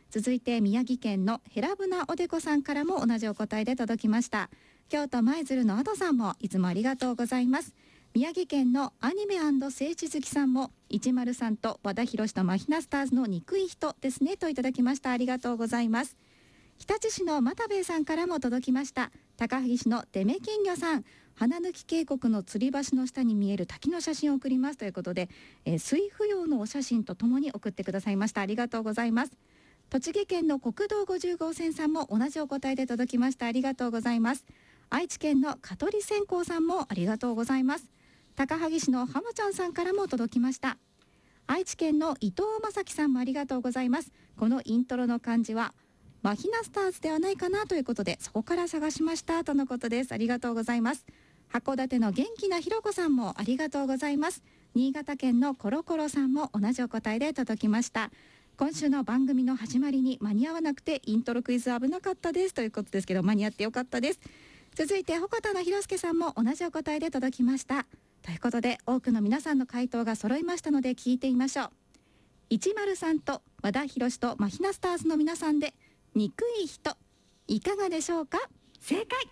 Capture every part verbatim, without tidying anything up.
続いて宮城県のヘラブナおでこさんからも同じお答えで届きました。京都舞鶴のアドさんもいつもありがとうございます。宮城県のアニメ&聖地好きさんもいちまるさんと和田博とマヒナスターズの憎い人ですねといただきました。ありがとうございます。日立市の又兵衛さんからも届きました。高萩市のデメ金魚さん、花抜渓谷の吊り橋の下に見える滝の写真を送りますということで、えー、水芙蓉のお写真とともに送ってくださいました。ありがとうございます。栃木県の国道ごじゅう号線さんも同じお答えで届きました。ありがとうございます。愛知県の香取線香さんもありがとうございます。高萩市の浜ちゃんさんからも届きました。愛知県の伊藤正樹さんもありがとうございます。このイントロの漢字はマヒナスターズではないかなということで、そこから探しましたとのことです。ありがとうございます。函館の元気なひろこさんもありがとうございます。新潟県のコロコロさんも同じお答えで届きました。今週の番組の始まりに間に合わなくてイントロクイズ危なかったですということですけど、間に合ってよかったです。続いて鉾田のひろすけさんも同じお答えで届きました。ということで多くの皆さんの回答が揃いましたので聞いてみましょう。いちまるさんと和田博とマヒナスターズの皆さんで憎い人、いかがでしょうか。正解。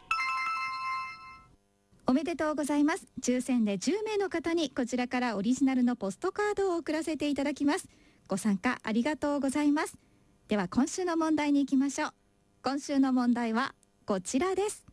おめでとうございます。抽選でじゅうめいの方にこちらからオリジナルのポストカードを送らせていただきます。ご参加ありがとうございます。では今週の問題に行きましょう。今週の問題はこちらです。